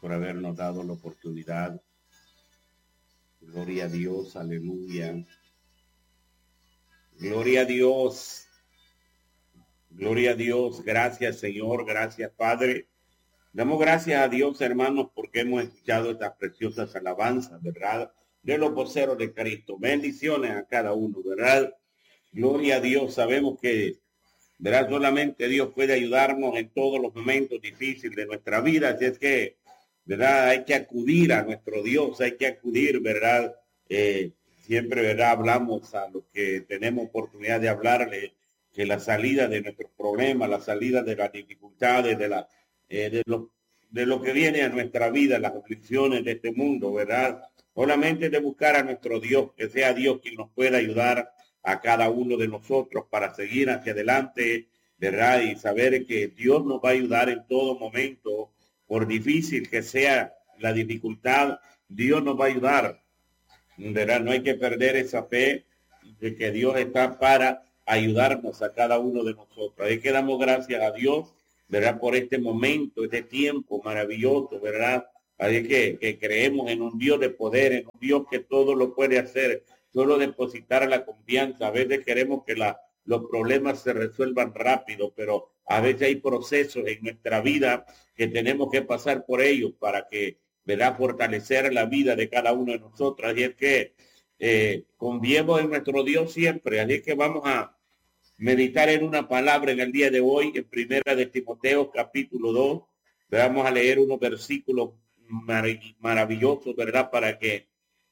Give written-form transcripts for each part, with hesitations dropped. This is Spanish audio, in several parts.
por habernos dado la oportunidad. Gloria a Dios, aleluya. Gloria a Dios. Gloria a Dios. Gracias, Señor. Gracias, Padre. Damos gracias a Dios, hermanos, porque hemos escuchado estas preciosas alabanzas, ¿verdad? De los voceros de Cristo. Bendiciones a cada uno, ¿verdad? Gloria a Dios. Sabemos que, ¿verdad? Solamente Dios puede ayudarnos en todos los momentos difíciles de nuestra vida. Así es que, ¿verdad? Hay que acudir a nuestro Dios, hay que acudir, ¿verdad? Siempre, ¿verdad? Hablamos a los que tenemos oportunidad de hablarle que la salida de nuestros problemas, la salida de las dificultades, de lo que viene a nuestra vida, las aflicciones de este mundo, ¿verdad? Solamente de buscar a nuestro Dios, que sea Dios quien nos pueda ayudar a cada uno de nosotros para seguir hacia adelante, ¿verdad? Y saber que Dios nos va a ayudar en todo momento, por difícil que sea la dificultad, Dios nos va a ayudar, ¿verdad? No hay que perder esa fe de que Dios está para ayudarnos a cada uno de nosotros. Ahí que damos gracias a Dios, ¿verdad? Por este momento, este tiempo maravilloso, ¿verdad? Así que creemos en un Dios de poder, en un Dios que todo lo puede hacer, solo depositar la confianza. A veces queremos que los problemas se resuelvan rápido, pero a veces hay procesos en nuestra vida que tenemos que pasar por ellos para que, ¿verdad? Fortalecer la vida de cada uno de nosotros. Así es que confiemos en nuestro Dios siempre. Así es que vamos a meditar en una palabra en el día de hoy, en Primera de Timoteo, capítulo 2. Vamos a leer unos versículos maravillosos, ¿verdad? Para que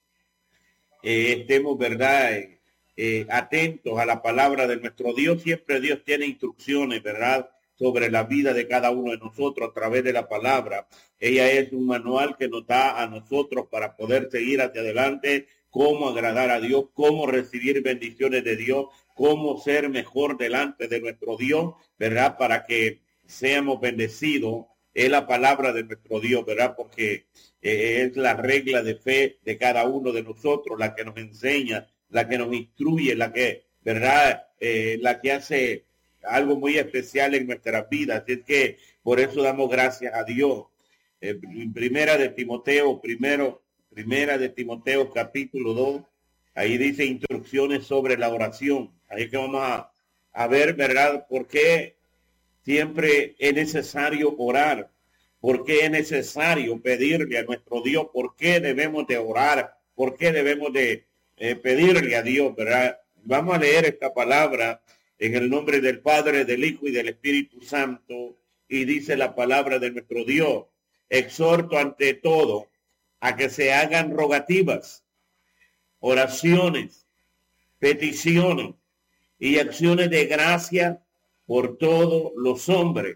estemos, ¿verdad? Atentos a la palabra de nuestro Dios. Siempre Dios tiene instrucciones, ¿verdad? Sobre la vida de cada uno de nosotros a través de la palabra. Ella es un manual que nos da a nosotros para poder seguir hacia adelante, cómo agradar a Dios, cómo recibir bendiciones de Dios, cómo ser mejor delante de nuestro Dios, ¿verdad? Para que seamos bendecidos. Es la palabra de nuestro Dios, ¿verdad? Porque es la regla de fe de cada uno de nosotros, la que nos enseña, la que nos instruye, la que, ¿verdad? La que hace algo muy especial en nuestras vidas. Así es que por eso damos gracias a Dios. Primera de Timoteo capítulo 2, ahí dice instrucciones sobre la oración. Así que vamos a ver, ¿verdad? ¿Por qué siempre es necesario orar? ¿Por qué es necesario pedirle a nuestro Dios? ¿Por qué debemos de orar? ¿Por qué debemos de pedirle a Dios, ¿verdad? Vamos a leer esta palabra en el nombre del Padre, del Hijo y del Espíritu Santo. Y dice la palabra de nuestro Dios: exhorto ante todo a que se hagan rogativas, oraciones, peticiones y acciones de gracia por todos los hombres,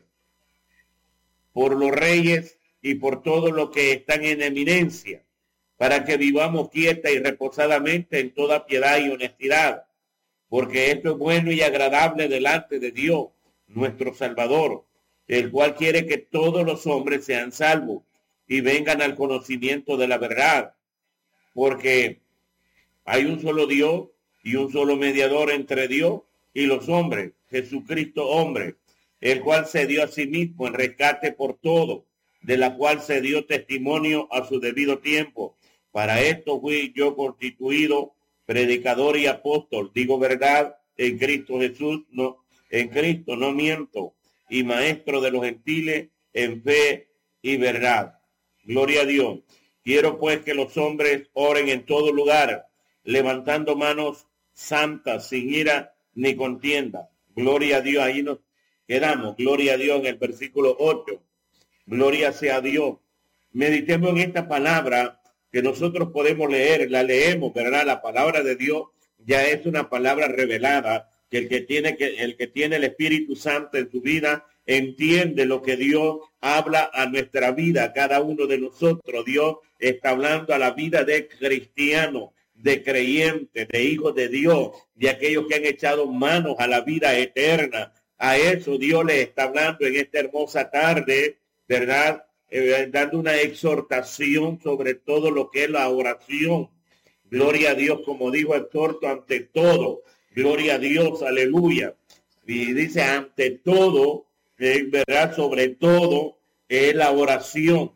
por los reyes y por todos los que están en eminencia, para que vivamos quieta y reposadamente en toda piedad y honestidad, porque esto es bueno y agradable delante de Dios, nuestro Salvador, el cual quiere que todos los hombres sean salvos y vengan al conocimiento de la verdad, porque hay un solo Dios y un solo mediador entre Dios y los hombres, Jesucristo hombre, el cual se dio a sí mismo en rescate por todo, de la cual se dio testimonio a su debido tiempo. Para esto fui yo constituido predicador y apóstol, digo verdad, en Cristo Jesús, en Cristo no miento, y maestro de los gentiles en fe y verdad. Gloria a Dios. Quiero pues que los hombres oren en todo lugar, levantando manos santas, sin ira ni contienda. Gloria a Dios. Ahí nos quedamos. Gloria a Dios en el versículo 8. Gloria sea a Dios. Meditemos en esta palabra que nosotros podemos leer. La leemos, ¿verdad? La palabra de Dios ya es una palabra revelada, que el que tiene el Espíritu Santo en su vida entiende lo que Dios habla a nuestra vida, a cada uno de nosotros. Dios está hablando a la vida de cristianos, de creyentes, de hijos de Dios, de aquellos que han echado manos a la vida eterna. A eso Dios les está hablando en esta hermosa tarde, ¿verdad? Dando una exhortación sobre todo lo que es la oración. Gloria a Dios, como dijo, exhorto ante todo. Gloria a Dios, aleluya. Y dice ante todo, ¿verdad? Sobre todo es la oración.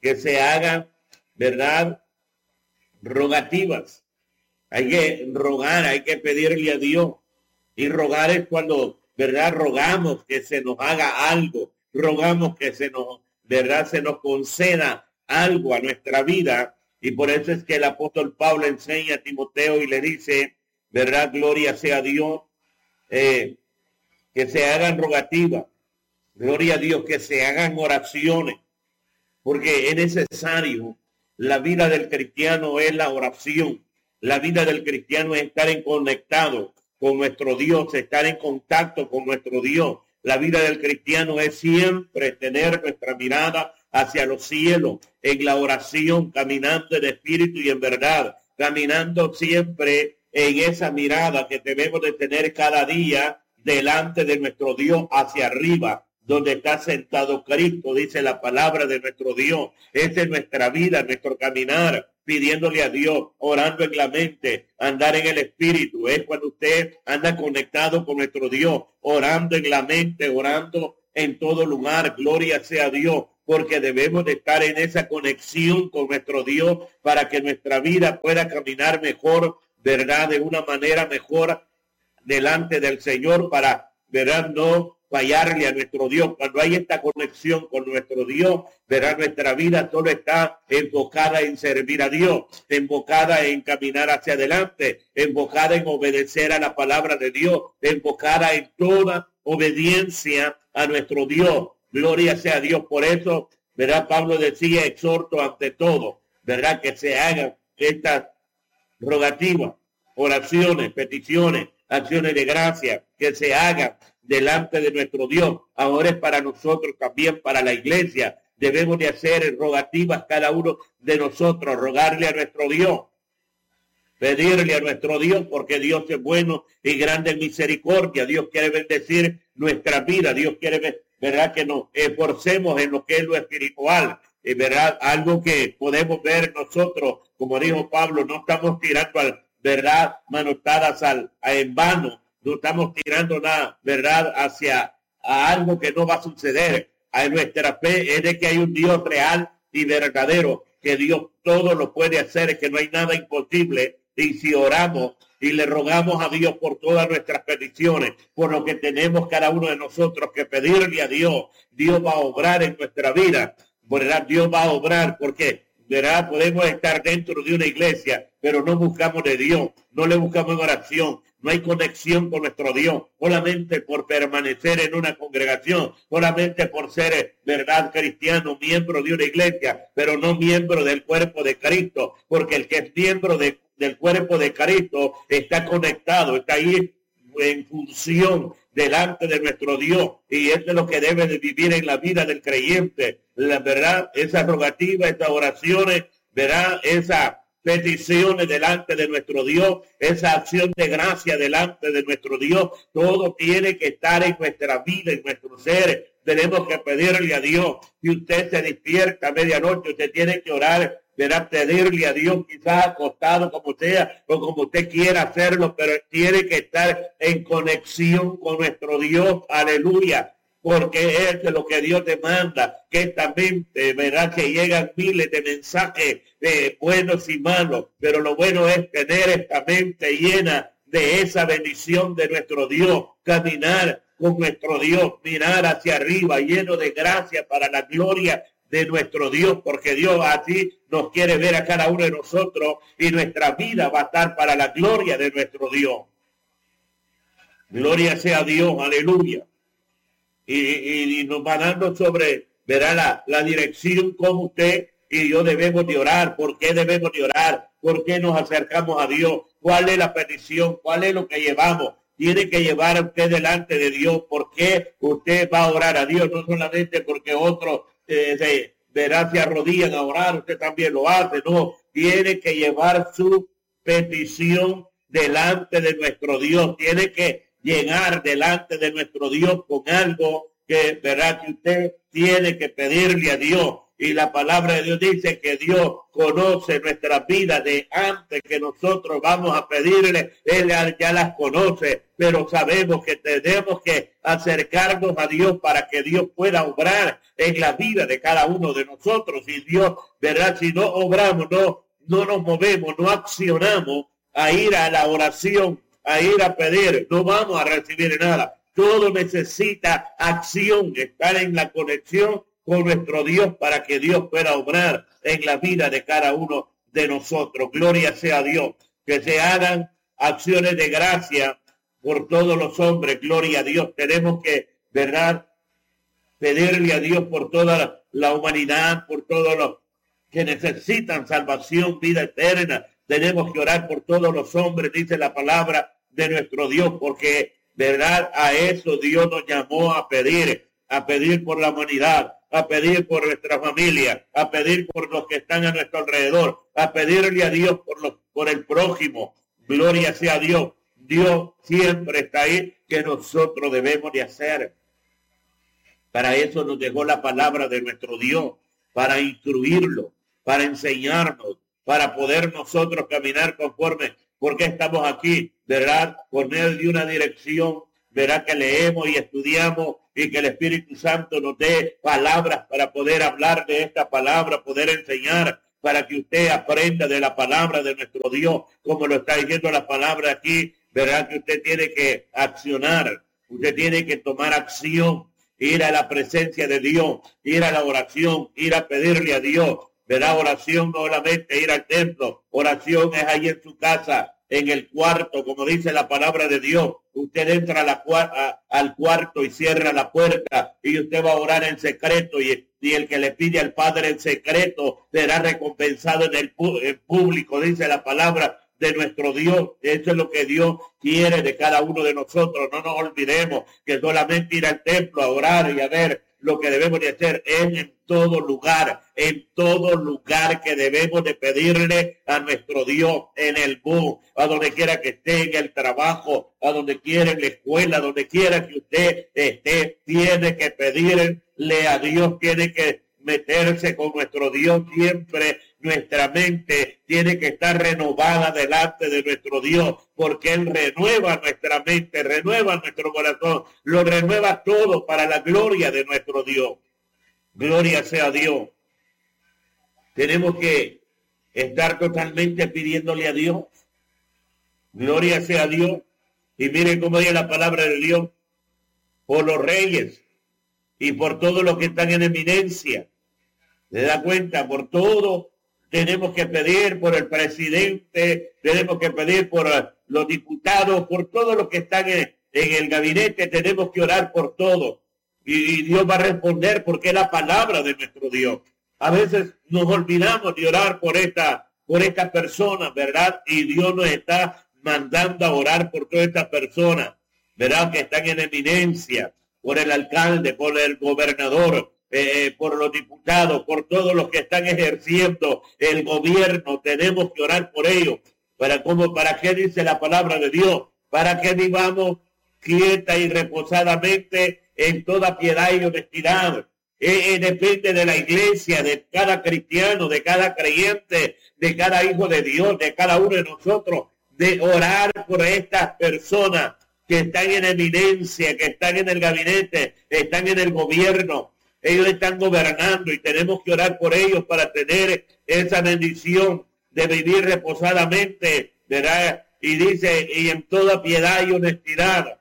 que se hagan, ¿verdad? Rogativas. Hay que rogar, hay que pedirle a Dios. Y rogar es cuando, ¿verdad? Rogamos que se nos haga algo. Rogamos que se nos, ¿verdad? Se nos conceda algo a nuestra vida. Y por eso es que el apóstol Pablo enseña a Timoteo y le dice, ¿verdad? Gloria sea a Dios, que se hagan rogativas. Gloria a Dios, que se hagan oraciones. Porque es necesario. La vida del cristiano es la oración. La vida del cristiano es estar en conectado con nuestro Dios, estar en contacto con nuestro Dios. La vida del cristiano es siempre tener nuestra mirada hacia los cielos, en la oración, caminando en espíritu y en verdad, caminando siempre en esa mirada que debemos de tener cada día delante de nuestro Dios hacia arriba, donde está sentado Cristo, dice la palabra de nuestro Dios. Esa es nuestra vida, nuestro caminar, pidiéndole a Dios, orando en la mente, andar en el espíritu. Es cuando usted anda conectado con nuestro Dios, orando en la mente, orando en todo lugar. Gloria sea a Dios, porque debemos de estar en esa conexión con nuestro Dios para que nuestra vida pueda caminar mejor, ¿verdad? De una manera mejor delante del Señor para, ¿verdad? No fallarle a nuestro Dios. Cuando hay esta conexión con nuestro Dios, verá, nuestra vida solo está enfocada en servir a Dios, enfocada en caminar hacia adelante, enfocada en obedecer a la palabra de Dios, enfocada en toda obediencia a nuestro Dios. Gloria sea a Dios. Por eso, verdad, Pablo decía, exhorto ante todo, verdad, que se hagan estas rogativas, oraciones, peticiones, acciones de gracia, que se hagan delante de nuestro Dios. Ahora es para nosotros también, para la iglesia. Debemos de hacer rogativas cada uno de nosotros, rogarle a nuestro Dios, pedirle a nuestro Dios, porque Dios es bueno y grande en misericordia. Dios quiere bendecir nuestra vida. Dios quiere, verdad, que nos esforcemos en lo que es lo espiritual. Y verdad, algo que podemos ver nosotros, como dijo Pablo, no estamos tirando al, verdad, manotadas en vano. No estamos tirando nada, ¿verdad?, hacia a algo que no va a suceder. A nuestra fe es de que hay un Dios real y verdadero, que Dios todo lo puede hacer, que no hay nada imposible. Y si oramos y le rogamos a Dios por todas nuestras peticiones, por lo que tenemos cada uno de nosotros que pedirle a Dios, Dios va a obrar en nuestra vida, ¿verdad? Dios va a obrar porque, ¿verdad? Podemos estar dentro de una iglesia, pero no buscamos de Dios, no le buscamos en oración, no hay conexión con nuestro Dios, solamente por permanecer en una congregación, solamente por ser, verdad, cristiano, miembro de una iglesia, pero no miembro del cuerpo de Cristo, porque el que es miembro del cuerpo de Cristo está conectado, está ahí en función delante de nuestro Dios, y eso es lo que debe de vivir en la vida del creyente. La verdad, esas rogativas, esas oraciones, verdad, esas peticiones delante de nuestro Dios, esa acción de gracia delante de nuestro Dios, todo tiene que estar en nuestra vida, en nuestro ser. Tenemos que pedirle a Dios. Si usted se despierta a medianoche, usted tiene que orar, verá, pedirle a Dios, quizás acostado como sea, o como usted quiera hacerlo, pero tiene que estar en conexión con nuestro Dios. Aleluya. Porque es lo que Dios demanda, que esta mente, verdad, que llegan miles de mensajes buenos y malos, pero lo bueno es tener esta mente llena de esa bendición de nuestro Dios, caminar con nuestro Dios, mirar hacia arriba, lleno de gracia para la gloria de nuestro Dios, porque Dios así nos quiere ver a cada uno de nosotros y nuestra vida va a estar para la gloria de nuestro Dios. Gloria sea a Dios, aleluya. Y nos va dando sobre, verá, la dirección como usted y yo debemos de orar. ¿Por qué debemos de orar? ¿Por qué nos acercamos a Dios? ¿Cuál es la petición? ¿Cuál es lo que llevamos? Tiene que llevar a usted delante de Dios. ¿Por qué usted va a orar a Dios? No solamente porque otros verá, se arrodillan a orar, usted también lo hace. No, tiene que llevar su petición delante de nuestro Dios. Tiene que llegar delante de nuestro Dios con algo que, verá, que usted tiene que pedirle a Dios. Y la palabra de Dios dice que Dios conoce nuestras vidas de antes que nosotros vamos a pedirle. Él ya las conoce, pero sabemos que tenemos que acercarnos a Dios para que Dios pueda obrar en la vida de cada uno de nosotros. Y Dios, ¿verdad? Si no obramos, no nos movemos, no accionamos a ir a la oración, a ir a pedir, no vamos a recibir nada. Todo necesita acción, estar en la conexión con nuestro Dios para que Dios pueda obrar en la vida de cada uno de nosotros. Gloria sea a Dios. Que se hagan acciones de gracia por todos los hombres. Gloria a Dios. Tenemos que, ¿verdad?, pedirle a Dios por toda la humanidad, por todos los que necesitan salvación, vida eterna. Tenemos que orar por todos los hombres, dice la palabra de nuestro Dios, porque, ¿verdad?, a eso Dios nos llamó a pedir por la humanidad, a pedir por nuestra familia, a pedir por los que están a nuestro alrededor, a pedirle a Dios por el prójimo. Gloria sea a Dios. Dios siempre está ahí, que nosotros debemos de hacer. Para eso nos dejó la palabra de nuestro Dios, para instruirlo, para enseñarnos, para poder nosotros caminar conforme, porque estamos aquí, ¿verdad? Por medio de una dirección, ¿verdad? Que leemos y estudiamos y que el Espíritu Santo nos dé palabras para poder hablar de esta palabra, poder enseñar, para que usted aprenda de la palabra de nuestro Dios, como lo está diciendo la palabra aquí, ¿verdad? Que usted tiene que accionar, usted tiene que tomar acción, ir a la presencia de Dios, ir a la oración, ir a pedirle a Dios, ¿verdad? Oración no solamente ir al templo, oración es ahí en su casa, en el cuarto, como dice la palabra de Dios. Usted entra al cuarto y cierra la puerta y usted va a orar en secreto y el que le pide al Padre en secreto será recompensado en público, dice la palabra de nuestro Dios. Eso es lo que Dios quiere de cada uno de nosotros. No nos olvidemos que solamente ir al templo a orar y a ver lo que debemos de hacer es en todo lugar que debemos de pedirle a nuestro Dios, en el bus, a donde quiera que esté, en el trabajo, a donde quiera, en la escuela, donde quiera que usted esté, tiene que pedirle a Dios, tiene que meterse con nuestro Dios siempre. Nuestra mente tiene que estar renovada delante de nuestro Dios, porque Él renueva nuestra mente, renueva nuestro corazón, lo renueva todo para la gloria de nuestro Dios. Gloria sea a Dios. Tenemos que estar totalmente pidiéndole a Dios. Gloria sea a Dios. Y miren cómo dice la palabra de Dios, por los reyes y por todos los que están en eminencia. ¿Se da cuenta? Por todo tenemos que pedir, por el presidente, tenemos que pedir por los diputados, por todos los que están en el gabinete, tenemos que orar por todo. Y Dios va a responder porque es la palabra de nuestro Dios. A veces nos olvidamos de orar por esta persona, ¿verdad? Y Dios nos está mandando a orar por todas estas personas, ¿verdad? Que están en eminencia, por el alcalde, por el gobernador, por los diputados, por todos los que están ejerciendo el gobierno. Tenemos que orar por ellos. ¿Para qué dice la palabra de Dios? Para que vivamos quieta y reposadamente en toda piedad y honestidad. Depende de la iglesia, de cada cristiano, de cada creyente, de cada hijo de Dios, de cada uno de nosotros, de orar por estas personas que están en eminencia, que están en el gabinete, están en el gobierno. Ellos están gobernando y tenemos que orar por ellos para tener esa bendición de vivir reposadamente, ¿verdad? Y dice, y en toda piedad y honestidad.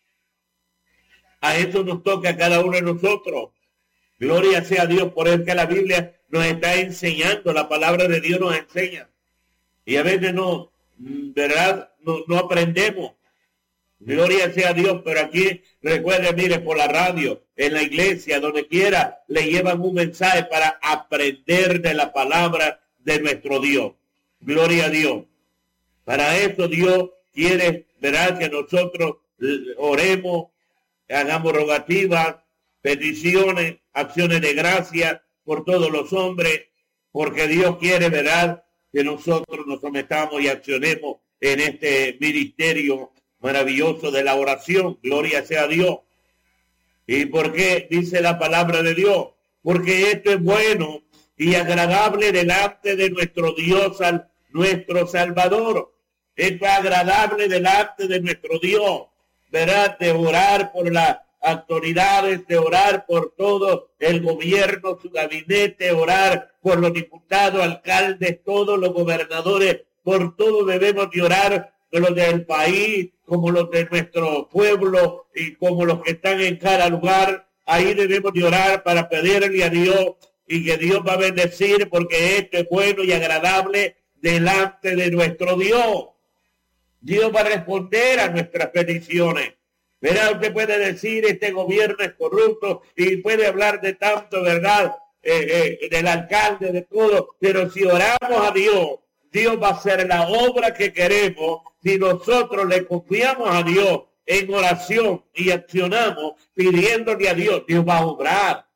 A eso nos toca a cada uno de nosotros. Gloria sea a Dios, por eso que la Biblia nos está enseñando, la palabra de Dios nos enseña. Y a veces no, ¿verdad? No aprendemos. Gloria sea a Dios, pero aquí recuerden, mire, por la radio, en la iglesia, donde quiera, le llevan un mensaje para aprender de la palabra de nuestro Dios. Gloria a Dios. Para eso Dios quiere, ¿verdad?, que nosotros oremos, hagamos rogativas, peticiones, acciones de gracia por todos los hombres, porque Dios quiere, ¿verdad?, que nosotros nos sometamos y accionemos en este ministerio maravilloso de la oración. Gloria sea a Dios. ¿Y por qué dice la palabra de Dios? Porque esto es bueno y agradable delante de nuestro Dios, nuestro Salvador. Esto es agradable delante de nuestro Dios, ¿verdad? De orar por la autoridades, de orar por todo el gobierno, su gabinete, orar por los diputados, alcaldes, todos los gobernadores, por todo debemos de orar, los del país, como los de nuestro pueblo y como los que están en cada lugar. Ahí debemos de orar para pedirle a Dios y que Dios va a bendecir, porque esto es bueno y agradable delante de nuestro Dios. Dios va a responder a nuestras peticiones. Verá, usted puede decir, este gobierno es corrupto, y puede hablar de tanto, ¿verdad? Del alcalde, de todo, pero si oramos a Dios, Dios va a hacer la obra que queremos. Si nosotros le confiamos a Dios en oración y accionamos pidiéndole a Dios, Dios va a obrar.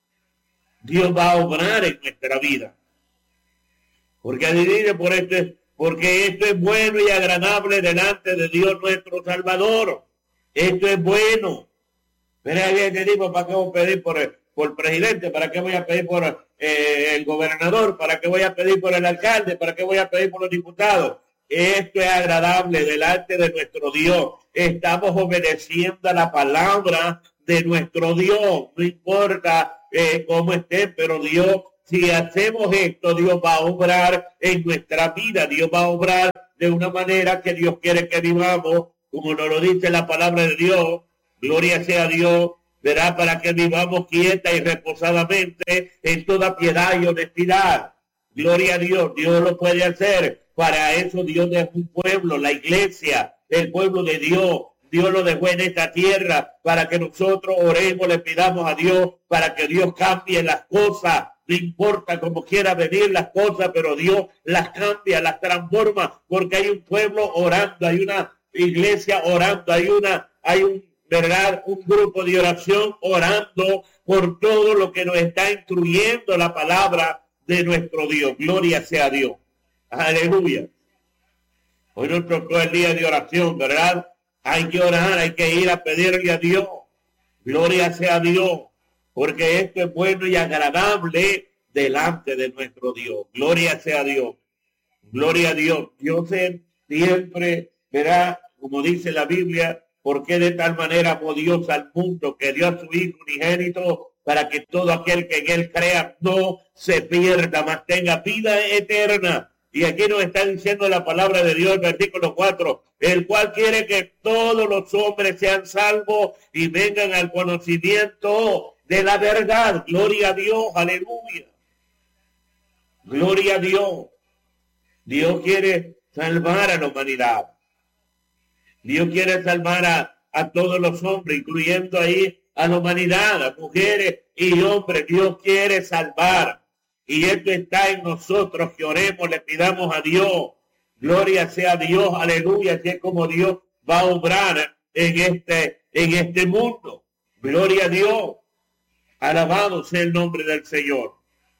Dios va a obrar en nuestra vida. Porque adivine por porque esto es bueno y agradable delante de Dios nuestro Salvador. Esto es bueno. Pero alguien te dijo, ¿para qué voy a pedir por el presidente? ¿Para qué voy a pedir por el gobernador? ¿Para qué voy a pedir por el alcalde? ¿Para qué voy a pedir por los diputados? Esto es agradable delante de nuestro Dios. Estamos obedeciendo a la palabra de nuestro Dios. No importa cómo estén, pero Dios, si hacemos esto, Dios va a obrar en nuestra vida. Dios va a obrar de una manera que Dios quiere que vivamos, como nos lo dice la palabra de Dios. Gloria sea a Dios, verá, para que vivamos quieta y reposadamente en toda piedad y honestidad. Gloria a Dios, Dios lo puede hacer. Para eso Dios dejó un pueblo, la iglesia, el pueblo de Dios. Dios lo dejó en esta tierra para que nosotros oremos, le pidamos a Dios para que Dios cambie las cosas. No importa cómo quiera venir las cosas, pero Dios las cambia, las transforma, porque hay un pueblo orando, hay una iglesia orando, hay un ¿verdad? Un grupo de oración orando por todo lo que nos está instruyendo la palabra de nuestro Dios. Gloria sea a Dios. Aleluya. Hoy nos tocó el día de oración, ¿verdad? Hay que orar, hay que ir a pedirle a Dios. Gloria sea a Dios, porque esto es bueno y agradable delante de nuestro Dios. Gloria sea a Dios. Gloria a Dios. Dios siempre, ¿verdad? Como dice la Biblia, porque de tal manera amó Dios al mundo que dio a su Hijo unigénito para que todo aquel que en él crea no se pierda, mas tenga vida eterna. Y aquí nos está diciendo la palabra de Dios, versículo 4, el cual quiere que todos los hombres sean salvos y vengan al conocimiento de la verdad. Gloria a Dios, aleluya. Gloria a Dios. Dios quiere salvar a la humanidad. Dios quiere salvar a todos los hombres, incluyendo ahí a la humanidad, a mujeres y hombres. Dios quiere salvar. Y esto está en nosotros, que oremos, le pidamos a Dios. Gloria sea a Dios, aleluya. Así es como Dios va a obrar en este mundo. Gloria a Dios. Alabado sea el nombre del Señor.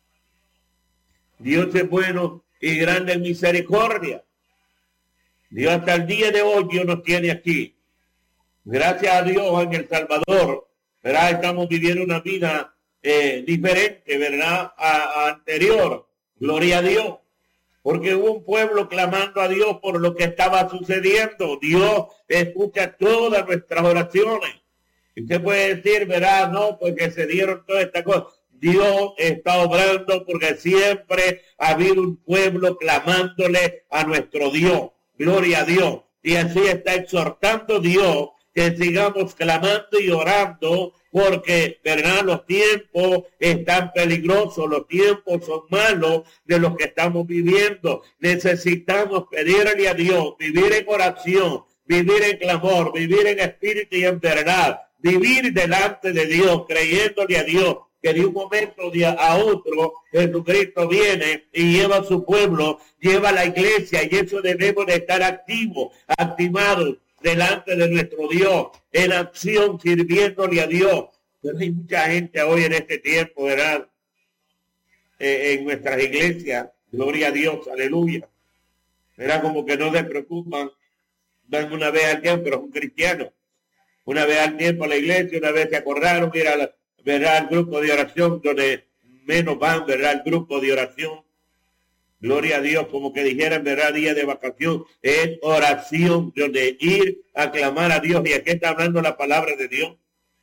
Dios es bueno y grande en misericordia. Dios hasta el día de hoy Dios nos tiene aquí. Gracias a Dios en El Salvador, ¿verdad? Estamos viviendo una vida diferente, ¿verdad? A anterior. Gloria a Dios. Porque hubo un pueblo clamando a Dios por lo que estaba sucediendo. Dios escucha todas nuestras oraciones. Y usted puede decir, ¿verdad? No, porque se dieron todas estas cosas. Dios está obrando porque siempre ha habido un pueblo clamándole a nuestro Dios. Gloria a Dios. Y así está exhortando Dios que sigamos clamando y orando, porque, ¿verdad? Los tiempos están peligrosos, los tiempos son malos de los que estamos viviendo. Necesitamos pedirle a Dios, vivir en oración, vivir en clamor, vivir en espíritu y en verdad, vivir delante de Dios, creyéndole a Dios, que de un momento a otro Jesucristo viene y lleva a su pueblo, lleva a la iglesia, y eso debemos de estar activados delante de nuestro Dios, en acción, sirviéndole a Dios. Pero hay mucha gente hoy en este tiempo, ¿verdad? En nuestras iglesias, gloria a Dios, aleluya. Era como que no se preocupan, van una vez al tiempo, pero es un cristiano. Una vez al tiempo a la iglesia, una vez se acordaron ir a ¿verdad? El grupo de oración, donde menos van, ¿verdad? El grupo de oración. Gloria a Dios, como que dijeran, ¿verdad? Día de vacación, es oración, donde ir a clamar a Dios. Y aquí está hablando la palabra de Dios.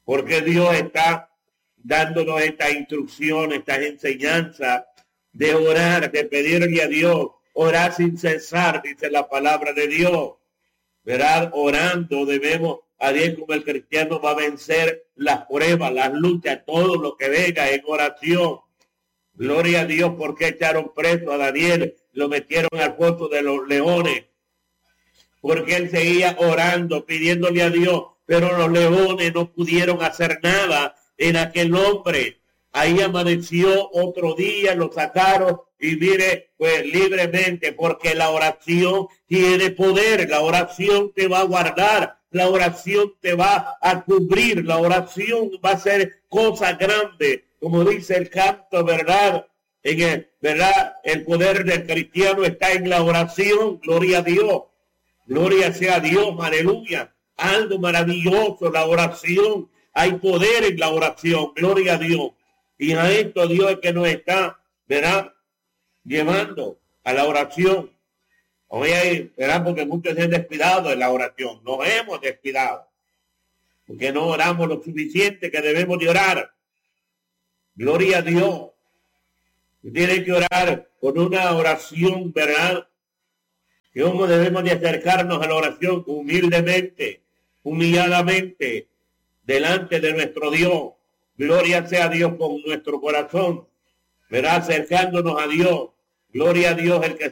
Porque Dios está dándonos esta instrucción, estas enseñanzas de orar, de pedirle a Dios, orar sin cesar, dice la palabra de Dios. ¿Verdad? Orando debemos a Dios, como el cristiano va a vencer las pruebas, las luchas, todo lo que venga en oración. Gloria a Dios, porque echaron preso a Daniel, lo metieron al foso de los leones, porque él seguía orando, pidiéndole a Dios, pero los leones no pudieron hacer nada en aquel hombre. Ahí amaneció otro día, lo sacaron y mire, pues libremente, porque la oración tiene poder, la oración te va a guardar, la oración te va a cubrir, la oración va a ser cosa grande, como dice el canto, ¿verdad? ¿Verdad? El poder del cristiano está en la oración, gloria a Dios, gloria sea a Dios, aleluya, algo maravilloso, la oración, hay poder en la oración, gloria a Dios. Y a esto Dios es que nos está, ¿verdad?, llevando a la oración. Hoy ¿verdad?, porque muchos se han descuidado de la oración. Nos hemos descuidado. Porque no oramos lo suficiente que debemos de orar. Gloria a Dios. Tiene que orar con una oración, ¿verdad? Que cómo debemos de acercarnos a la oración humildemente, humilladamente, delante de nuestro Dios. Gloria sea a Dios con nuestro corazón, ¿verdad? Acercándonos a Dios. Gloria a Dios, el que